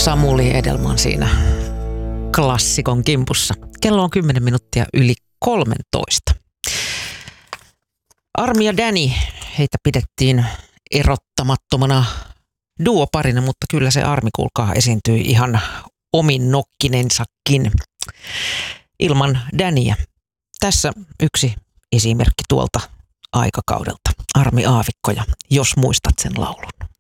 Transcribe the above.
Samuli Edelman siinä klassikon kimpussa. Kello on 10 minuuttia yli 13. Armi ja Danny, heitä pidettiin erottamattomana duoparina, mutta kyllä se Armi, kuulkaa, esiintyi ihan omin nokkinensakin ilman Dannyä. Tässä yksi esimerkki tuolta aikakaudelta. Armi Aavikko, ja jos muistat sen laulun.